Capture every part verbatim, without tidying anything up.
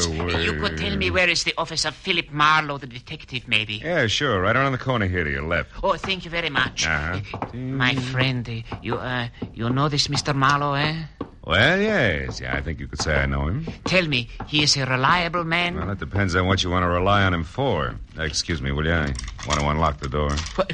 Yes. away. You could tell me where is the office of Philip Marlowe, the detective, maybe. Yeah, sure. Right around the corner here to your left. Oh, thank you very much. Uh-huh. My friend, uh, you uh, you know this Mister Marlowe, eh? Well, yes. Yeah, I think you could say I know him. Tell me, he is a reliable man? Well, it depends on what you want to rely on him for. Uh, excuse me, will you? I want to unlock the door. What?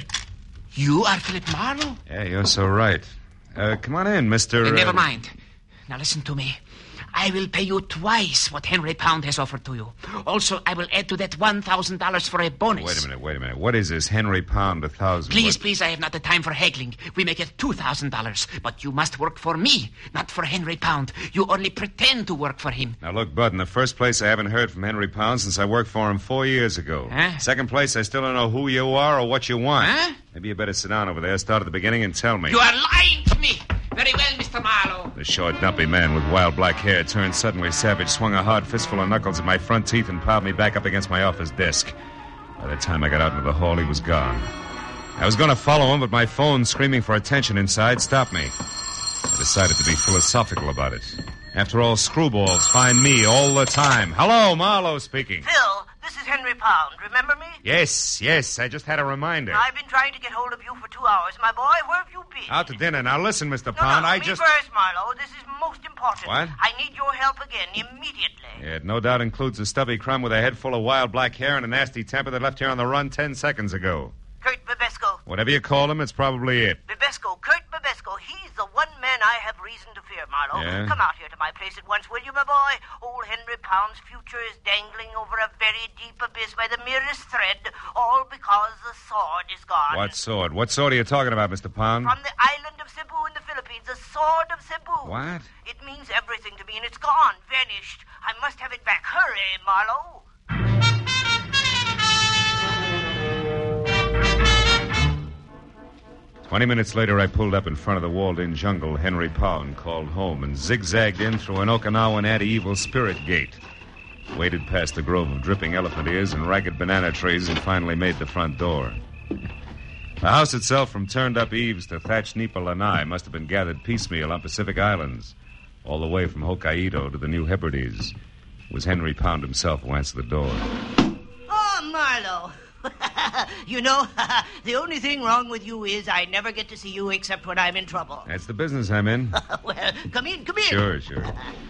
You are Philip Marlowe? Yeah, you're so right. Uh, come on in, Mister... Uh, never uh, mind. Now listen to me. I will pay you twice what Henry Pound has offered to you. Also, I will add to that one thousand dollars for a bonus. Wait a minute, wait a minute. What is this Henry Pound, a thousand? Please, what? please, I have not the time for haggling. We make it two thousand dollars. But you must work for me, not for Henry Pound. You only pretend to work for him. Now, look, Bud, in the first place, I haven't heard from Henry Pound since I worked for him four years ago. Huh? Second place, I still don't know who you are or what you want. Huh? Maybe you better sit down over there, start at the beginning, and tell me. You are lying to me. Very well, Mister Marlowe. The short, dumpy man with wild black hair turned suddenly savage, swung a hard fistful of knuckles at my front teeth, and piled me back up against my office desk. By the time I got out into the hall, he was gone. I was going to follow him, but my phone, screaming for attention inside, stopped me. I decided to be philosophical about it. After all, screwballs find me all the time. Hello, Marlowe speaking. Phil, this is Henry Pound. Remember me? Yes, yes, I just had a reminder. I've been trying to get hold of you for two hours. My boy, where have you been? Out to dinner. Now listen, Mister No, Pound, no, I me just... first, Marlowe. This is most important. What? I need your help again, immediately. Yeah, it no doubt includes a stubby crumb with a head full of wild black hair and a nasty temper that left here on the run ten seconds ago. Kurt Babesco. Whatever you call him, it's probably it. Babesco, Kurt Babesco. He's the one man I have reason to fear, Marlowe. Yeah? Come out here to my place at once, will you, my boy? Old Henry Pound's future is dangling over a very deep abyss by the merest thread, all because the sword is gone. What sword? What sword are you talking about, Mister Pound? From the island of Cebu in the Philippines, the sword of Cebu. What? It means everything to me, and it's gone, vanished. I must have it back. Hurry, Marlowe. Twenty minutes later, I pulled up in front of the walled-in jungle Henry Pound called home and zigzagged in through an Okinawan anti-evil spirit gate. Waded past the grove of dripping elephant ears and ragged banana trees and finally made the front door. The house itself, from turned-up eaves to thatched nipa lanai, must have been gathered piecemeal on Pacific Islands, all the way from Hokkaido to the New Hebrides. It was Henry Pound himself who answered the door. Oh, Marlowe. You know, the only thing wrong with you is I never get to see you except when I'm in trouble. That's the business I'm in. Well, come in, come in. Sure, sure.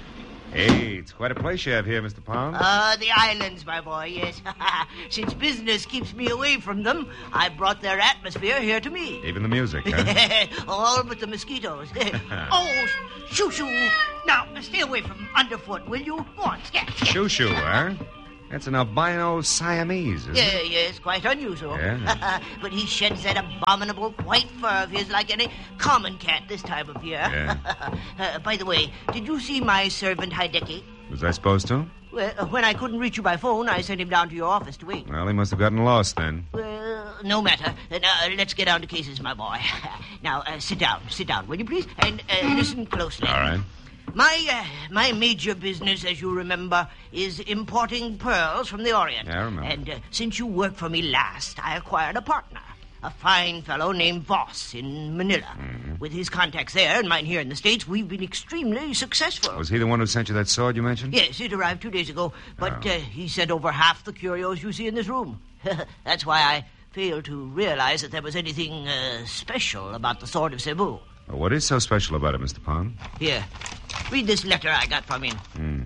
Hey, it's quite a place you have here, Mister Pound. Uh, the islands, my boy, yes. Since business keeps me away from them, I brought their atmosphere here to me. Even the music, huh? All but the mosquitoes. Oh, shoo-shoo. Now, stay away from underfoot, will you? Go on, scat. Shoo-shoo, huh? That's an albino Siamese, isn't Yeah, it? yes, quite unusual. Yeah. But he sheds that abominable white fur of his like any common cat this time of year. Yeah. uh, by the way, did you see my servant Hideki? Was I supposed to? Well, uh, when I couldn't reach you by phone, I sent him down to your office to wait. Well, he must have gotten lost then. Well, no matter. Uh, now, uh, let's get down to cases, my boy. Now, uh, sit down. Sit down, will you, please? And uh, listen closely. All right. My uh, my major business, as you remember, is importing pearls from the Orient. Yeah, I remember. And uh, since you worked for me last, I acquired a partner, a fine fellow named Voss in Manila. Mm-hmm. With his contacts there and mine here in the States, we've been extremely successful. Was he the one who sent you that sword you mentioned? Yes, it arrived two days ago, but Oh. uh, he sent over half the curios you see in this room. That's why I failed to realize that there was anything uh, special about the sword of Cebu. Well, what is so special about it, Mister Pound? Here, read this letter I got from him. Hmm.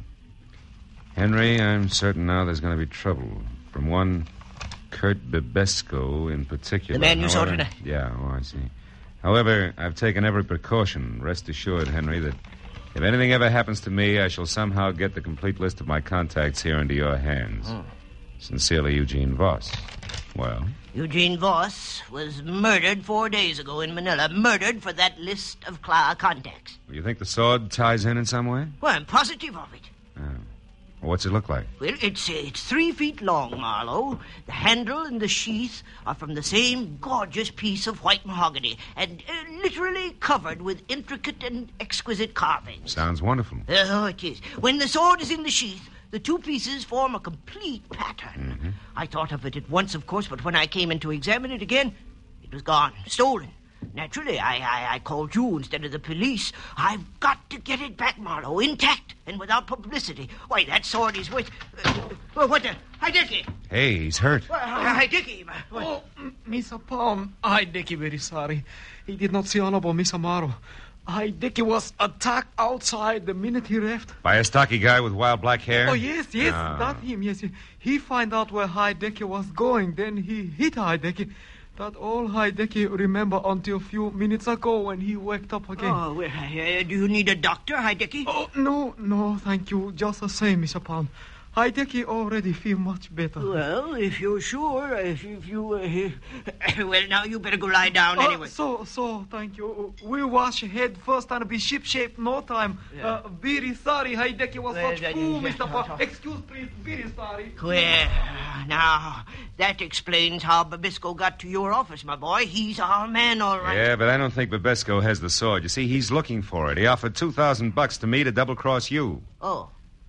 Henry, I'm certain now there's going to be trouble. From one Kurt Babesco in particular. The man you saw However- tonight? Yeah, oh, I see. However, I've taken every precaution. Rest assured, Henry, that if anything ever happens to me, I shall somehow get the complete list of my contacts here into your hands. Hmm. Sincerely, Eugene Voss. Well? Eugene Voss was murdered four days ago in Manila. Murdered for that list of cl- contacts. You think the sword ties in in some way? Well, I'm positive of it. Oh. Well, what's it look like? Well, it's, uh, it's three feet long, Marlowe. The handle and the sheath are from the same gorgeous piece of white mahogany and uh, literally covered with intricate and exquisite carvings. Sounds wonderful. Oh, it is. When the sword is in the sheath, the two pieces form a complete pattern. Mm-hmm. I thought of it at once, of course, but when I came in to examine it again, it was gone, stolen. Naturally, I, I, I called you instead of the police. I've got to get it back, Marlowe, intact and without publicity. Why, that sword is worth... Uh, well, what the... Hi, Dickie. Hey, he's hurt. Well, hi, Dickie. Oh, Mister Pound, I Dickie very sorry. He did not see Honorable Miss Amaro. I Dickie was attacked outside the minute he left. By a stocky guy with wild black hair? Oh, yes, yes, Ah. that him, yes. He, he find out where Hideki was going, then he hit Hideki. That all Hideki remember until a few minutes ago when he waked up again. Oh, well, uh, do you need a doctor, hi, Dickie? Oh, no, no, thank you. Just the same, Mister Pound. Hideki already feel much better. Well, if you're sure, if, if you... Uh, well, now you better go lie down Uh, anyway. so, so, thank you. We'll wash head first and be ship-shape no time. Yeah. Uh, very sorry, Hideki was Well, such that fool, is- Mister Pound. Excuse, please, very sorry. Well, now, that explains how Babisco got to your office, my boy. He's our man, all right. Yeah, but I don't think Babesco has the sword. You see, he's looking for it. He offered two thousand bucks to me to double-cross you. Oh.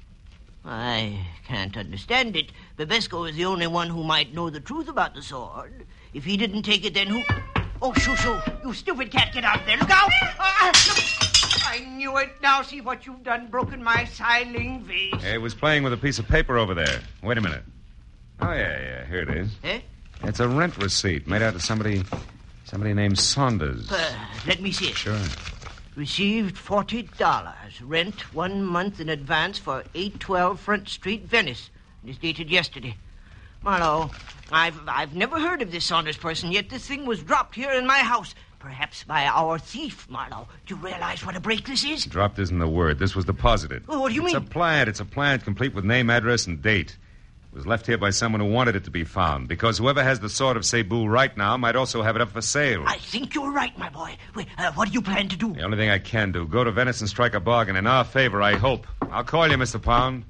I can't understand it. Babesco is the only one who might know the truth about the sword. If he didn't take it, then who... Oh, shoo, shoo. You stupid cat, get out of there. Look out! Ah, look. I knew it. Now see what you've done. Broken my siling vase. He was playing with a piece of paper over there. Wait a minute. Oh, yeah, yeah, here it is. Eh? It's a rent receipt made out to somebody... somebody named Saunders. Uh, let me see it. Sure. Received forty dollars. Rent one month in advance for eight twelve Front Street, Venice. It is dated yesterday. Marlowe, I've, I've never heard of this Saunders person, yet this thing was dropped here in my house. Perhaps by our thief, Marlowe. Do you realize what a break this is? Dropped isn't the word. This was deposited. Oh, what do you it's mean? It's a plant. It's a plant complete with name, address, and date. It was left here by someone who wanted it to be found, because whoever has the sword of Cebu right now might also have it up for sale. I think you're right, my boy. Wait, uh, what do you plan to do? The only thing I can do, go to Venice and strike a bargain in our favor, I hope. I'll call you, Mister Pound.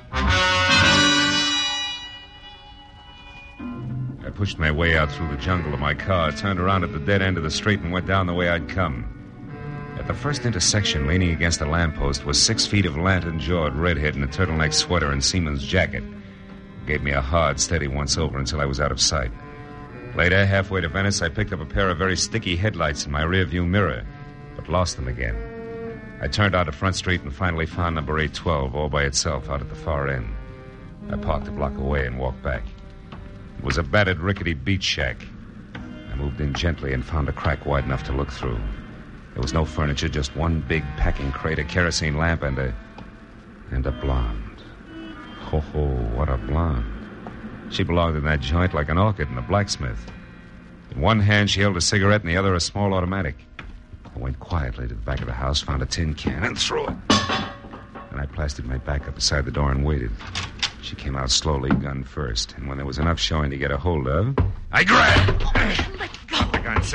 I pushed my way out through the jungle to my car, turned around at the dead end of the street, and went down the way I'd come. At the first intersection, leaning against a lamppost, was six feet of lantern-jawed redhead in a turtleneck sweater and seaman's jacket. Gave me a hard, steady once-over until I was out of sight. Later, halfway to Venice, I picked up a pair of very sticky headlights in my rearview mirror, but lost them again. I turned out to Front Street and finally found number eight twelve all by itself out at the far end. I parked a block away and walked back. It was a battered, rickety beach shack. I moved in gently and found a crack wide enough to look through. There was no furniture, just one big packing crate, a kerosene lamp, and a... and a blonde. Ho, ho, what a blonde. She belonged in that joint like an orchid in a blacksmith. In one hand, she held a cigarette, in the other, a small automatic. I went quietly to the back of the house, found a tin can, and threw it. Then I plastered my back up beside the door and waited. She came out slowly, gun first, and when there was enough showing to get a hold of, I grabbed. Let go. The gun,